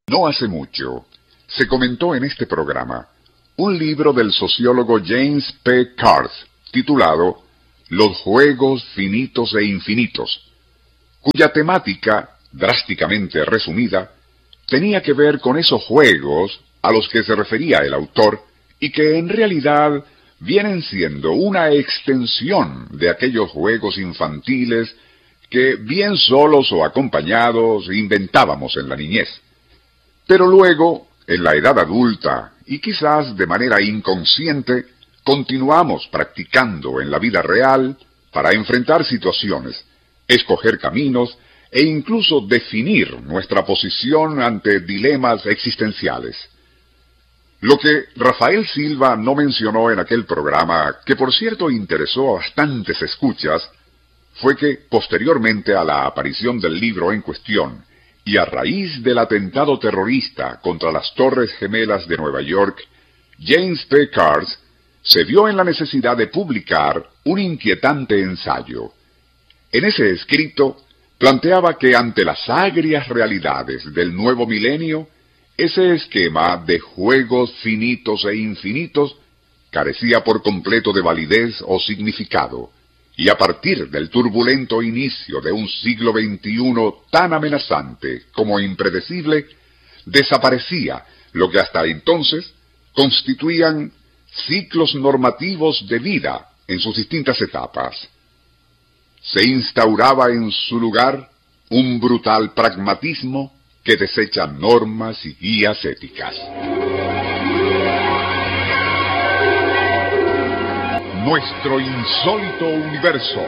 No hace mucho, se comentó en este programa un libro del sociólogo James P. Card, titulado Los juegos finitos e infinitos, cuya temática, drásticamente resumida, tenía que ver con esos juegos a los que se refería el autor y que en realidad vienen siendo una extensión de aquellos juegos infantiles que, bien solos o acompañados, inventábamos en la niñez. Pero luego, en la edad adulta, y quizás de manera inconsciente, continuamos practicando en la vida real para enfrentar situaciones, escoger caminos e incluso definir nuestra posición ante dilemas existenciales. Lo que Rafael Silva no mencionó en aquel programa, que por cierto interesó a bastantes escuchas, fue que, posteriormente a la aparición del libro en cuestión, y a raíz del atentado terrorista contra las Torres Gemelas de Nueva York, James P. Card se vio en la necesidad de publicar un inquietante ensayo. En ese escrito, planteaba que ante las agrias realidades del nuevo milenio, ese esquema de juegos finitos e infinitos carecía por completo de validez o significado, y a partir del turbulento inicio de un siglo XXI tan amenazante como impredecible, desaparecía lo que hasta entonces constituían ciclos normativos de vida en sus distintas etapas. Se instauraba en su lugar un brutal pragmatismo que desecha normas y guías éticas. Nuestro insólito universo.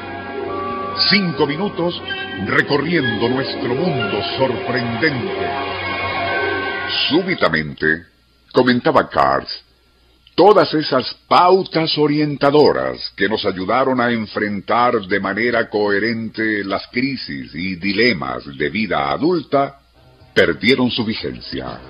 5 minutos recorriendo nuestro mundo sorprendente. Súbitamente, comentaba Card, todas esas pautas orientadoras que nos ayudaron a enfrentar de manera coherente las crisis y dilemas de vida adulta, perdieron su vigencia.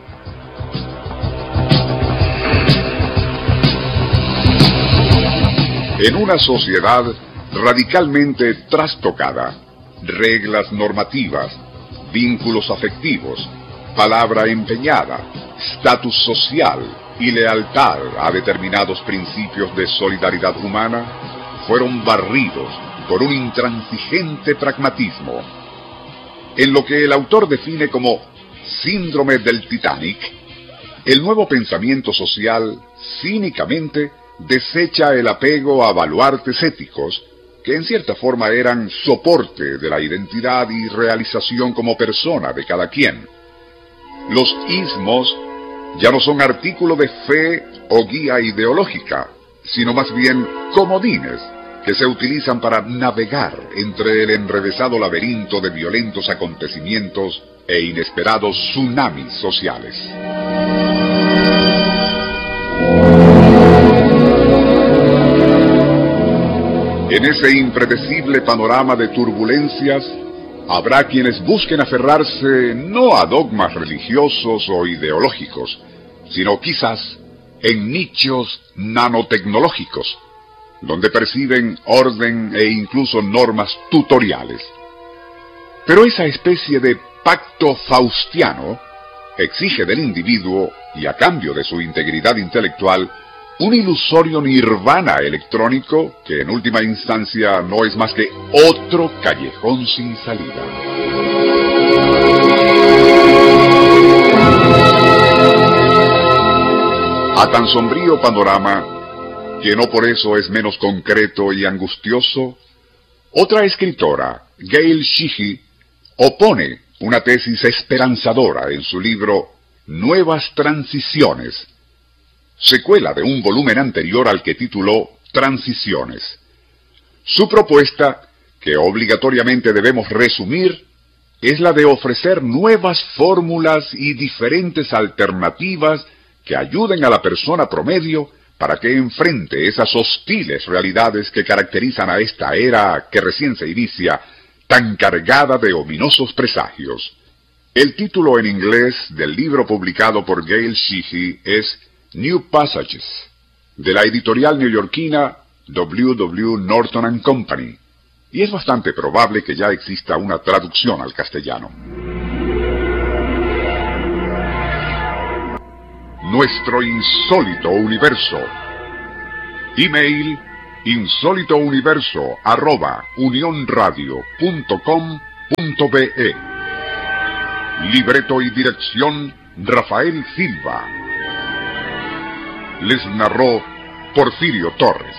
En una sociedad radicalmente trastocada, reglas normativas, vínculos afectivos, palabra empeñada, estatus social y lealtad a determinados principios de solidaridad humana fueron barridos por un intransigente pragmatismo. En lo que el autor define como síndrome del Titanic, el nuevo pensamiento social cínicamente desecha el apego a baluartes éticos que en cierta forma eran soporte de la identidad y realización como persona de cada quien. Los ismos ya no son artículo de fe o guía ideológica, sino más bien comodines que se utilizan para navegar entre el enrevesado laberinto de violentos acontecimientos e inesperados tsunamis sociales. En ese impredecible panorama de turbulencias, habrá quienes busquen aferrarse no a dogmas religiosos o ideológicos, sino quizás en nichos nanotecnológicos, donde perciben orden e incluso normas tutoriales. Pero esa especie de pacto faustiano exige del individuo, y a cambio de su integridad intelectual, un ilusorio nirvana electrónico que en última instancia no es más que otro callejón sin salida. A tan sombrío panorama, que no por eso es menos concreto y angustioso, otra escritora, Gail Sheehy, opone una tesis esperanzadora en su libro Nuevas Transiciones, secuela de un volumen anterior al que tituló Transiciones. Su propuesta, que obligatoriamente debemos resumir, es la de ofrecer nuevas fórmulas y diferentes alternativas que ayuden a la persona promedio para que enfrente esas hostiles realidades que caracterizan a esta era que recién se inicia, tan cargada de ominosos presagios. El título en inglés del libro publicado por Gail Sheehy es New Passages, de la editorial neoyorquina W. Norton & Company, y es bastante probable que ya exista una traducción al castellano. nuestro insólito universo. Email insólitouniverso@unionradio.com.be. Libreto y dirección Rafael Silva. Les narró Porfirio Torres.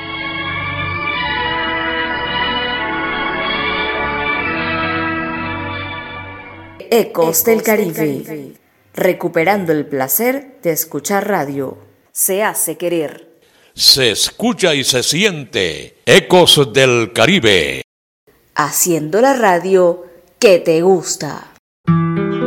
Ecos del Caribe. Recuperando el placer de escuchar radio. Se hace querer. Se escucha y se siente. Ecos del Caribe. Haciendo la radio que te gusta.